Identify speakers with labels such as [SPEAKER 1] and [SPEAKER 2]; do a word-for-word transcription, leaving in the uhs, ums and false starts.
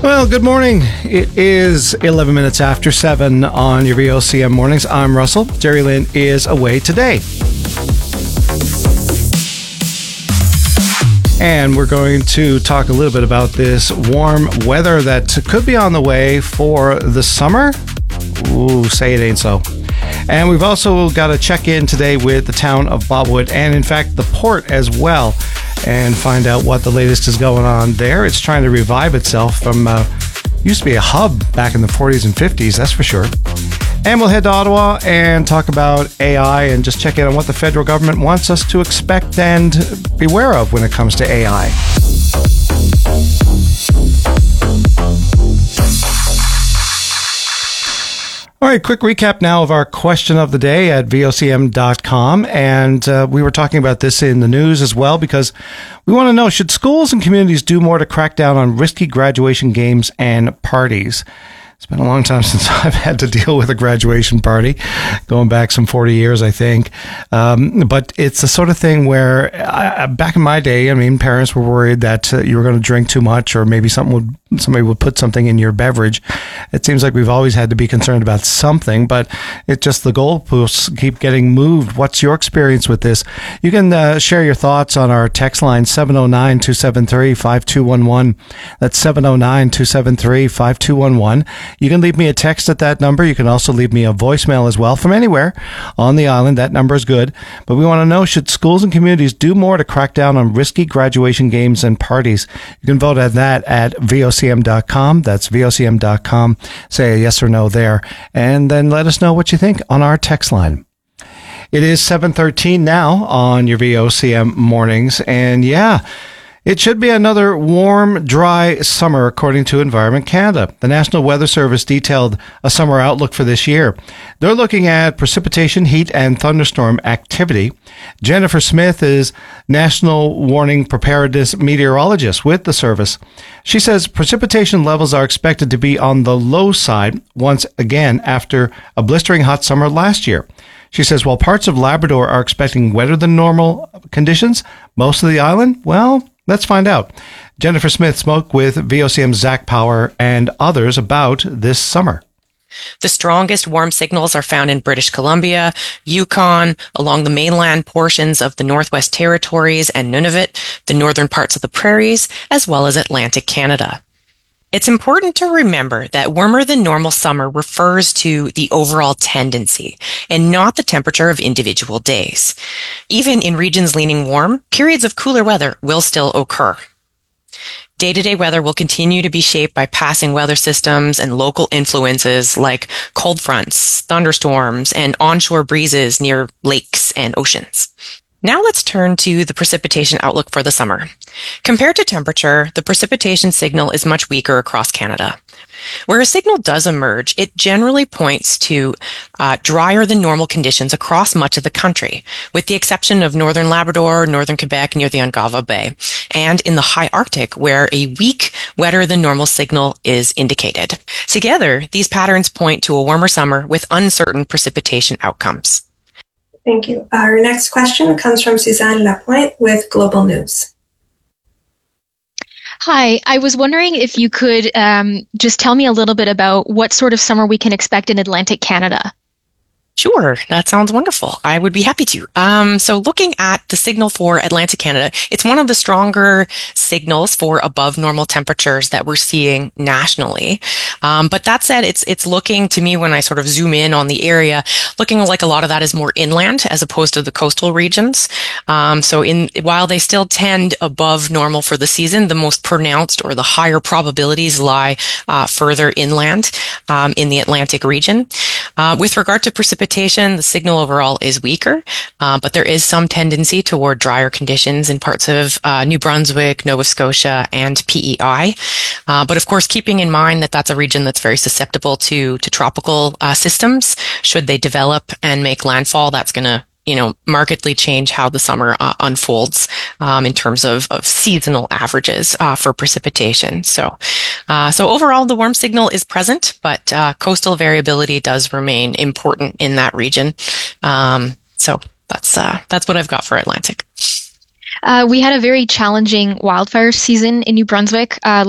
[SPEAKER 1] Well, good morning. It is eleven minutes after seven on your V O C M mornings. I'm Russell. Jerry Lynn is away today. And we're going to talk a little bit about this warm weather that could be on the way for the summer. Ooh, say it ain't so. And we've also got to check in today with the town of Bobwood and, in fact, the port as well, and find out what the latest is going on there. It's trying to revive itself from uh, used to be a hub back in the forties and fifties, that's for sure. And we'll head to Ottawa and talk about A I and just check in on what the federal government wants us to expect and beware of when it comes to A I. All right, quick recap now of our question of the day at V O C M dot com. And uh, we were talking about this in the news as well because we want to know, should schools and communities do more to crack down on risky graduation games and parties? It's been a long time since I've had to deal with a graduation party, going back some forty years, I think. Um, but it's the sort of thing where I, back in my day, I mean, parents were worried that uh, you were going to drink too much, or maybe something would somebody would put something in your beverage. It seems like we've always had to be concerned about something, but it's just the goalposts keep getting moved. What's your experience with this? You can uh, share your thoughts on our text line, seven oh nine, two seven three, five two one one. That's seven oh nine, two seven three, five two one one. You can leave me a text at that number. You can also leave me a voicemail as well from anywhere on the island. That number is good. But we want to know, should schools and communities do more to crack down on risky graduation games and parties? You can vote on that at V O C M dot com. That's V O C M dot com. Say a yes or no there. And then let us know what you think on our text line. It is seven thirteen now on your V O C M mornings. And yeah, it should be another warm, dry summer, according to Environment Canada. The National Weather Service detailed a summer outlook for this year. They're looking at precipitation, heat, and thunderstorm activity. Jennifer Smith is National Warning Preparedness Meteorologist with the service. She says precipitation levels are expected to be on the low side once again after a blistering hot summer last year. She says while parts of Labrador are expecting wetter than normal conditions, most of the island, well, let's find out. Jennifer Smith spoke with V O C M's Zach Power and others about this summer.
[SPEAKER 2] The strongest warm signals are found in British Columbia, Yukon, along the mainland portions of the Northwest Territories and Nunavut, the northern parts of the prairies, as well as Atlantic Canada. It's important to remember that warmer than normal summer refers to the overall tendency and not the temperature of individual days. Even in regions leaning warm, periods of cooler weather will still occur. Day-to-day weather will continue to be shaped by passing weather systems and local influences like cold fronts, thunderstorms, and onshore breezes near lakes and oceans. Now let's turn to the precipitation outlook for the summer. Compared to temperature, the precipitation signal is much weaker across Canada. Where a signal does emerge, it generally points to uh, drier than normal conditions across much of the country, with the exception of northern Labrador, northern Quebec near the Ungava Bay, and in the high Arctic, where a weak, wetter than normal signal is indicated. Together, these patterns point to a warmer summer with uncertain precipitation outcomes.
[SPEAKER 3] Thank you. Our next question comes from Suzanne Lapointe with Global News.
[SPEAKER 4] Hi, I was wondering if you could um, just tell me a little bit about what sort of summer we can expect in Atlantic Canada.
[SPEAKER 2] Sure, that sounds wonderful. I would be happy to. Um, so looking at the signal for Atlantic Canada, it's one of the stronger signals for above normal temperatures that we're seeing nationally. Um, but that said, it's it's looking to me, when I sort of zoom in on the area, looking like a lot of that is more inland as opposed to the coastal regions. Um, so in while they still tend above normal for the season, the most pronounced or the higher probabilities lie uh, further inland um, in the Atlantic region. Uh, with regard to precipitation, the signal overall is weaker, uh, but there is some tendency toward drier conditions in parts of uh, New Brunswick, Nova Scotia, and P E I. Uh, but of course, keeping in mind that that's a region that's very susceptible to to tropical uh, systems. Should they develop and make landfall, that's going to you know, markedly change how the summer uh, unfolds um, in terms of, of seasonal averages uh, for precipitation. So, uh, so overall, the warm signal is present, but uh, coastal variability does remain important in that region. Um, so that's uh, that's what I've got for Atlantic.
[SPEAKER 4] Uh, we had a very challenging wildfire season in New Brunswick uh,